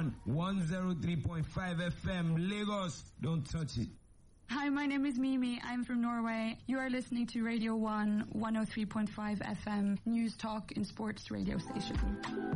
1 103.5 FM Lagos. Don't touch it. Hi, my name is Mimi. I'm from Norway. You are listening to Radio 1 103.5 FM News Talk and Sports radio station.